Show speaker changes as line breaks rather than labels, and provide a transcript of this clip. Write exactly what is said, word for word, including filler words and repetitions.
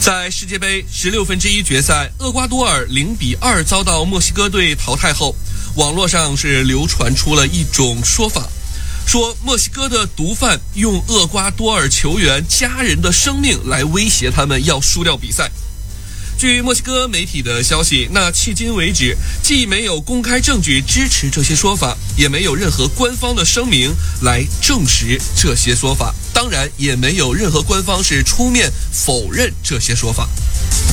在世界杯十六分之一决赛，厄瓜多尔零比二遭到墨西哥队淘汰后，网络上是流传出了一种说法，说墨西哥的毒贩用厄瓜多尔球员家人的生命来威胁他们要输掉比赛。据墨西哥媒体的消息，那迄今为止既没有公开证据支持这些说法，也没有任何官方的声明来证实这些说法，当然也没有任何官方是出面否认这些说法。